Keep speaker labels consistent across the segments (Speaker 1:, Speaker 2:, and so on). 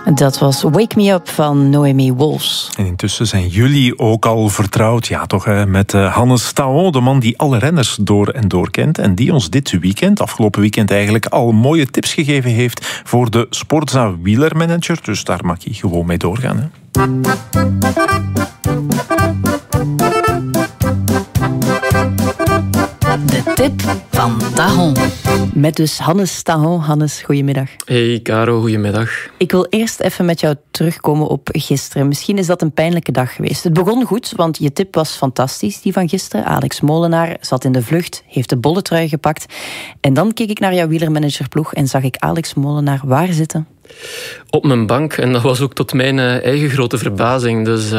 Speaker 1: Dat was Wake Me Up van Noemi Wolfs.
Speaker 2: En intussen zijn jullie ook al vertrouwd, ja toch, met Hannes Taon, de man die alle renners door en door kent en die ons dit weekend, afgelopen weekend eigenlijk, al mooie tips gegeven heeft voor de Sportza wielermanager. Dus daar mag je gewoon mee doorgaan. Hè.
Speaker 1: De tip van Taon. Met dus Hannes Taon. Hannes, goedemiddag.
Speaker 3: Hey Caro, goedemiddag.
Speaker 1: Ik wil eerst even met jou terugkomen op gisteren. Misschien is dat een pijnlijke dag geweest. Het begon goed, want je tip was fantastisch, die van gisteren. Alex Molenaar zat in de vlucht, heeft de bolletrui gepakt. En dan keek ik naar jouw wielermanagerploeg en zag ik Alex Molenaar waar zitten?
Speaker 3: Op mijn bank, en dat was ook tot mijn eigen grote verbazing. Dus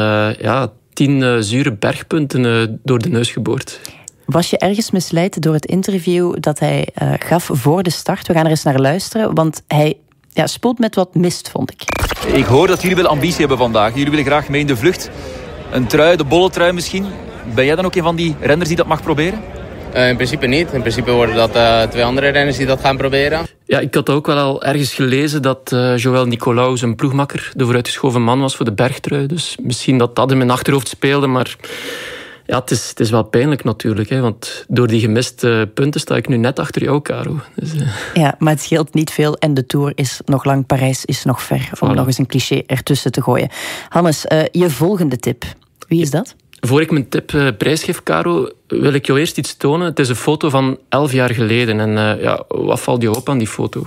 Speaker 3: 10 zure bergpunten door de neus geboord.
Speaker 1: Was je ergens misleid door het interview dat hij gaf voor de start? We gaan er eens naar luisteren, want hij spoelt met wat mist, vond ik.
Speaker 4: Ik hoor dat jullie wel ambitie hebben vandaag. Jullie willen graag mee in de vlucht. Een trui, de bolletrui misschien. Ben jij dan ook een van die renners die dat mag proberen?
Speaker 5: In principe niet. In principe worden dat 2 andere renners die dat gaan proberen.
Speaker 3: Ja, ik had ook wel al ergens gelezen dat Joël Nicolaou zijn ploegmakker de vooruitgeschoven man was voor de bergtrui. Dus misschien dat in mijn achterhoofd speelde, maar... Ja, het is wel pijnlijk natuurlijk, hè, want door die gemiste punten sta ik nu net achter jou, Caro. Dus,
Speaker 1: Ja, maar het scheelt niet veel en de Tour is nog lang, Parijs is nog ver, om nog eens een cliché ertussen te gooien. Hannes, je volgende tip, wie is dat? Voor
Speaker 3: ik mijn tip prijsgeef, Caro, wil ik jou eerst iets tonen. Het is een foto van 11 jaar geleden. En wat valt je op aan die foto?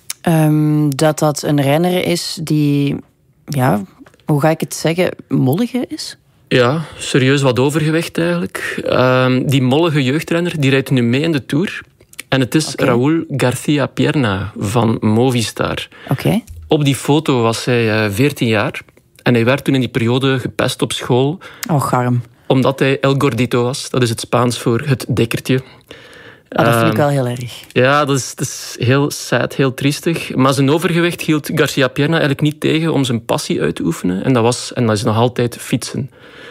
Speaker 1: Dat een renner is die, hoe ga ik het zeggen, mollige is?
Speaker 3: Ja, serieus wat overgewicht eigenlijk. Die mollige jeugdrenner die rijdt nu mee in de Tour. En het is Raúl García Pierna van Movistar.
Speaker 1: Okay.
Speaker 3: Op die foto was hij 14 jaar. En hij werd toen in die periode gepest op school.
Speaker 1: Oh, garm.
Speaker 3: Omdat hij El Gordito was. Dat is het Spaans voor het dikkertje.
Speaker 1: Dat vind ik wel heel erg.
Speaker 3: Ja, dat is heel sad, heel triestig. Maar zijn overgewicht hield García Pierna eigenlijk niet tegen om zijn passie uit te oefenen. En dat is nog altijd fietsen.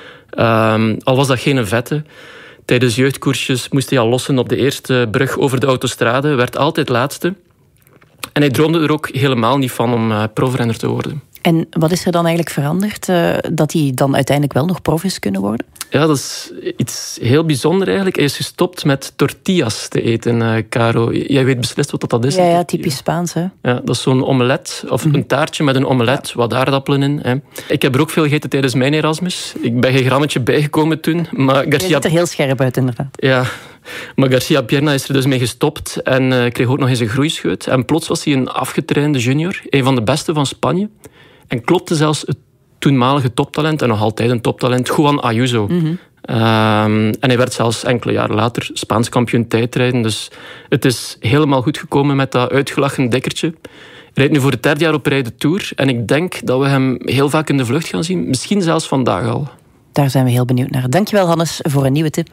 Speaker 3: Al was dat geen vette. Tijdens jeugdkoersjes moest hij al lossen op de eerste brug over de autostrade. Werd altijd laatste. En hij droomde er ook helemaal niet van om profrenner te worden.
Speaker 1: En wat is er dan eigenlijk veranderd? Dat hij dan uiteindelijk wel nog prof is kunnen worden?
Speaker 3: Ja, dat is iets heel bijzonders eigenlijk. Hij is gestopt met tortillas te eten, Caro. Jij weet beslist wat dat is.
Speaker 1: Ja, typisch Spaans, hè?
Speaker 3: Ja, dat is zo'n omelet, of een taartje met een omelet, wat aardappelen in. Hè. Ik heb er ook veel gegeten tijdens mijn Erasmus. Ik ben geen grammetje bijgekomen toen. Maar
Speaker 1: Je ziet er heel scherp uit, inderdaad.
Speaker 3: Ja, maar García Pierna is er dus mee gestopt en kreeg ook nog eens een groeischeut. En plots was hij een afgetrainde junior, een van de beste van Spanje. En klopte zelfs het toenmalige toptalent, en nog altijd een toptalent, Juan Ayuso. En hij werd zelfs enkele jaren later Spaans kampioen tijdrijden. Dus het is helemaal goed gekomen met dat uitgelachen dikkertje. Hij rijdt nu voor het 3e jaar op rij de Tour. En ik denk dat we hem heel vaak in de vlucht gaan zien. Misschien zelfs vandaag al.
Speaker 1: Daar zijn we heel benieuwd naar. Dankjewel, Hannes, voor een nieuwe tip.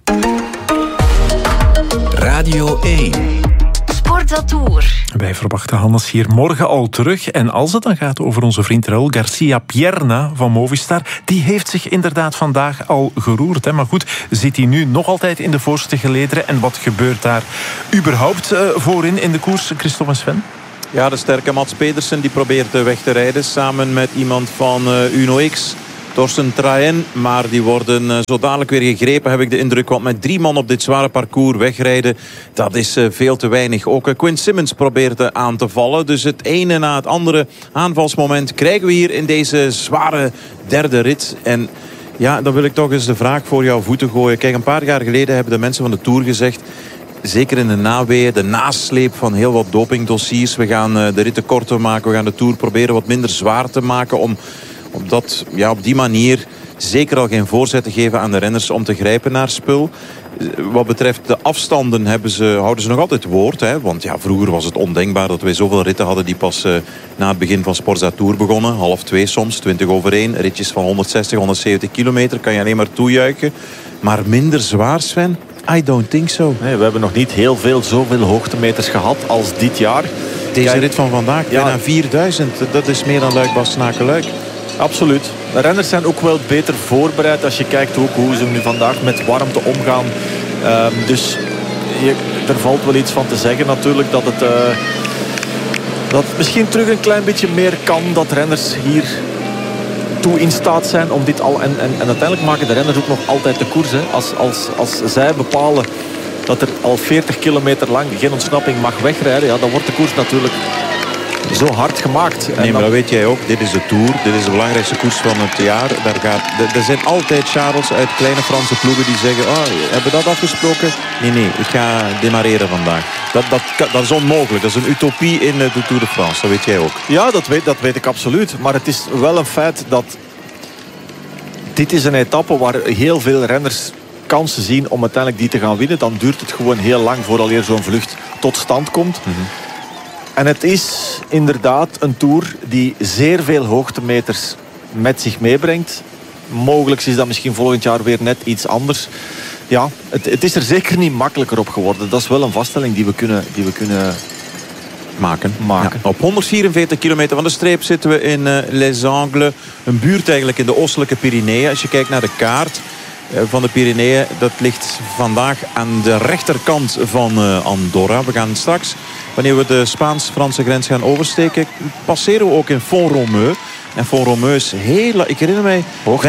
Speaker 6: Radio 1.
Speaker 1: Sportza Tour.
Speaker 2: Wij verwachten Hannes hier morgen al terug. En als het dan gaat over onze vriend Raúl García Pierna van Movistar, die heeft zich inderdaad vandaag al geroerd. Hè? Maar goed, zit hij nu nog altijd in de voorste gelederen? En wat gebeurt daar überhaupt voorin in de koers, Christophe en Sven?
Speaker 7: Ja, de sterke Mats Pedersen die probeert weg te rijden samen met iemand van Uno X. Torsten Traen, maar die worden zo dadelijk weer gegrepen, heb ik de indruk. Want met 3 man op dit zware parcours wegrijden, dat is veel te weinig. Ook Quinn Simmons probeert aan te vallen. Dus het ene na het andere aanvalsmoment krijgen we hier in deze zware 3e rit. En ja, dan wil ik toch eens de vraag voor jouw voeten gooien. Kijk, een paar jaar geleden hebben de mensen van de Tour gezegd, zeker in de naweeën, de nasleep van heel wat dopingdossiers. We gaan de ritten korter maken, we gaan de Tour proberen wat minder zwaar te maken om op die manier zeker al geen voorzet te geven aan de renners om te grijpen naar spul. Wat betreft de afstanden houden ze nog altijd woord. Hè? Want ja, vroeger was het ondenkbaar dat wij zoveel ritten hadden die pas na het begin van Sportza Tour begonnen. 1:30 soms, 1:20. Ritjes van 160, 170 kilometer kan je alleen maar toejuichen. Maar minder zwaar, Sven? I don't think so.
Speaker 8: Nee, we hebben nog niet zoveel hoogtemeters gehad als dit jaar.
Speaker 7: Deze rit van vandaag, bijna 4000. Dat is meer dan Luik-Bastenaken-Luik.
Speaker 8: Absoluut. De renners zijn ook wel beter voorbereid als je kijkt ook hoe ze nu vandaag met warmte omgaan. Dus er valt wel iets van te zeggen natuurlijk dat het Dat het misschien terug een klein beetje meer kan. Dat renners hier toe in staat zijn om dit al... En uiteindelijk maken de renners ook nog altijd de koers. Hè. Als zij bepalen dat er al 40 kilometer lang geen ontsnapping mag wegrijden, ja, dan wordt de koers natuurlijk zo hard gemaakt.
Speaker 7: Nee, maar dat weet jij ook. Dit is de Tour. Dit is de belangrijkste koers van het jaar. Er zijn altijd Charles uit kleine Franse ploegen die zeggen... hebben we dat afgesproken? Nee, ik ga demareren vandaag. Dat is onmogelijk. Dat is een utopie in de Tour de France. Dat weet jij ook.
Speaker 8: Ja, dat weet ik absoluut. Maar het is wel een feit dat... Dit is een etappe waar heel veel renners kansen zien om uiteindelijk die te gaan winnen. Dan duurt het gewoon heel lang vooraleer zo'n vlucht tot stand komt. Mm-hmm. En het is inderdaad een Tour die zeer veel hoogtemeters met zich meebrengt. Mogelijk is dat misschien volgend jaar weer net iets anders. Ja, het is er zeker niet makkelijker op geworden. Dat is wel een vaststelling die we kunnen maken.
Speaker 7: Ja, op 144 kilometer van de streep zitten we in Les Angles. Een buurt eigenlijk in de oostelijke Pyreneeën. Als je kijkt naar de kaart van de Pyreneeën, dat ligt vandaag aan de rechterkant van Andorra. We gaan straks, wanneer we de Spaans-Franse grens gaan oversteken, passeren we ook in Font-Romeu. En Font-Romeu is heel... Ik herinner mij...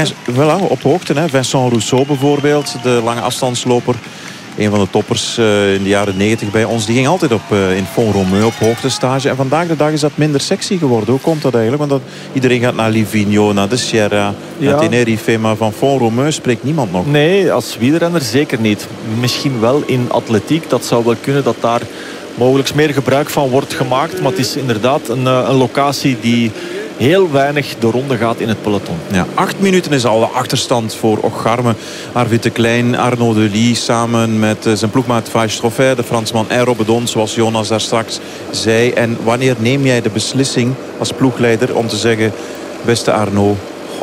Speaker 7: op hoogte. Hè. Vincent Rousseau bijvoorbeeld, de lange afstandsloper. Een van de toppers in de jaren 90 bij ons. Die ging altijd in Font-Romeu op hoogtestage. En vandaag de dag is dat minder sexy geworden. Hoe komt dat eigenlijk? Want iedereen gaat naar Livigno, naar de Sierra, naar Tenerife. Maar van Font-Romeu spreekt niemand nog.
Speaker 8: Nee, als wielrenner zeker niet. Misschien wel in atletiek. Dat zou wel kunnen dat daar mogelijk meer gebruik van wordt gemaakt. Maar het is inderdaad een locatie die heel weinig de ronde gaat in het peloton.
Speaker 7: Ja, 8 minuten is al de achterstand voor Ocharme. Arvid de Klein, Arnaud Delis samen met zijn ploegmaat Vache-Troffer, de Fransman en Robedon, zoals Jonas daar straks zei. En wanneer neem jij de beslissing als ploegleider om te zeggen, beste Arnaud,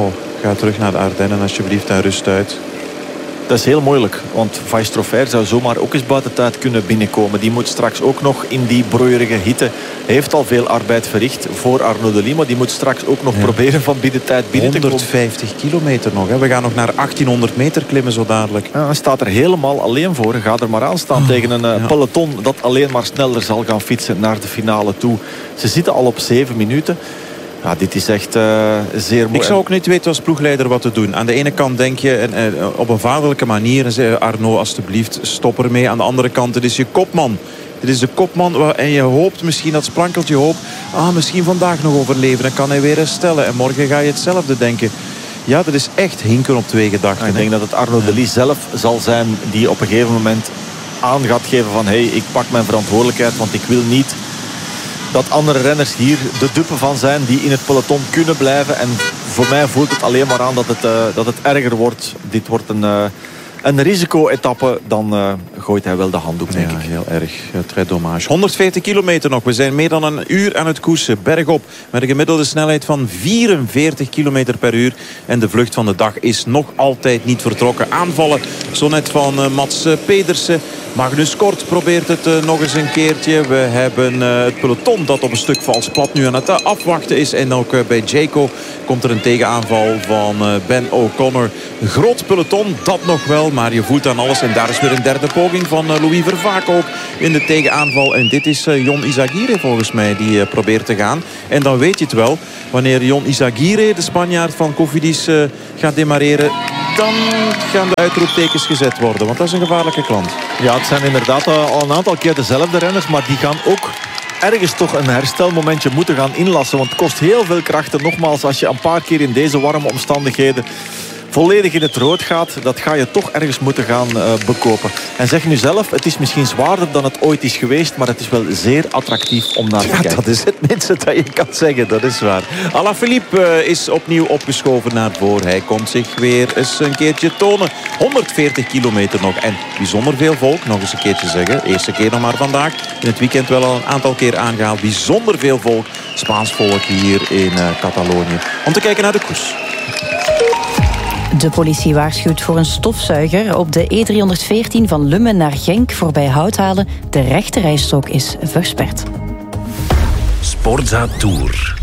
Speaker 7: ga terug naar de Ardennen alsjeblieft en rust uit?
Speaker 8: Dat is heel moeilijk, want Vache-Troffer zou zomaar ook eens buiten tijd kunnen binnenkomen. Die moet straks ook nog in die broeierige hitte. Hij heeft al veel arbeid verricht voor Arnaud Delis, maar die moet straks ook nog proberen van binnen tijd binnen te komen.
Speaker 7: 150 kilometer nog. Hè. We gaan nog naar 1800 meter klimmen zo dadelijk.
Speaker 8: Ja, hij staat er helemaal alleen voor. Ga er maar aan staan tegen een peloton dat alleen maar sneller zal gaan fietsen naar de finale toe. Ze zitten al op 7 minuten. Ja, dit is echt zeer moeilijk.
Speaker 7: Ik zou ook niet weten als ploegleider wat te doen. Aan de ene kant denk je op een vaderlijke manier, Arnaud, alstublieft, stop ermee. Aan de andere kant, het is je kopman. Dit is de kopman en je hoopt misschien, dat sprankeltje hoop, misschien vandaag nog overleven. Dan kan hij weer herstellen. En morgen ga je hetzelfde denken. Ja, dat is echt hinken op twee gedachten.
Speaker 8: Ik denk dat het Arnaud Delis zelf zal zijn die op een gegeven moment aan gaat geven van ik pak mijn verantwoordelijkheid, want ik wil niet dat andere renners hier de dupe van zijn die in het peloton kunnen blijven. En voor mij voelt het alleen maar aan dat het erger wordt. Dit wordt een risico-etappe. Dan gooit hij wel de handdoek, denk ik.
Speaker 7: Heel erg. Très dommage. 140 kilometer nog. We zijn meer dan een uur aan het koersen. Bergop. Met een gemiddelde snelheid van 44 kilometer per uur. En de vlucht van de dag is nog altijd niet vertrokken. Aanvallen zo net van Mats Pedersen. Magnus Kort probeert het nog eens een keertje. We hebben het peloton dat op een stuk vals plat nu aan het afwachten is. En ook bij Jayco komt er een tegenaanval van Ben O'Connor. Groot peloton, dat nog wel. Maar je voelt aan alles. En daar is weer een derde poging van Louis Vervaak ook in de tegenaanval. En dit is Jon Izagirre volgens mij die probeert te gaan. En dan weet je het wel. Wanneer Jon Izagirre, de Spanjaard van Cofidis, gaat demareren, dan gaan de uitroeptekens gezet worden. Want dat is een gevaarlijke klant.
Speaker 8: Ja, het zijn inderdaad al een aantal keer dezelfde renners. Maar die gaan ook ergens toch een herstelmomentje moeten gaan inlassen. Want het kost heel veel krachten. Nogmaals, als je een paar keer in deze warme omstandigheden volledig in het rood gaat, dat ga je toch ergens moeten gaan bekopen. En zeg nu zelf, het is misschien zwaarder dan het ooit is geweest, maar het is wel zeer attractief om naar te kijken.
Speaker 7: Dat is het minste dat je kan zeggen, dat is waar. Alaphilippe is opnieuw opgeschoven naar voren. Hij komt zich weer eens een keertje tonen. 140 kilometer nog en bijzonder veel volk, nog eens een keertje zeggen. Eerste keer nog maar vandaag. In het weekend wel al een aantal keer aangehaald. Bijzonder veel volk, Spaans volk hier in Catalonië. Om te kijken naar de koers.
Speaker 1: De politie waarschuwt voor een stofzuiger op de E314 van Lummen naar Genk voorbij Houthalen. De rechterrijstrook is versperd.
Speaker 6: Sportza Tour.